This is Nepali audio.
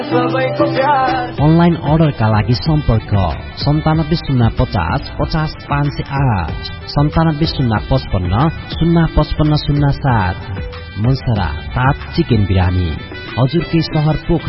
अनलाइन अर्डरका लागि सम्पर्क 9705050508 970555055507। मनसरा 7 चिकन बिरानी, हजुरकै शहर पोखरा।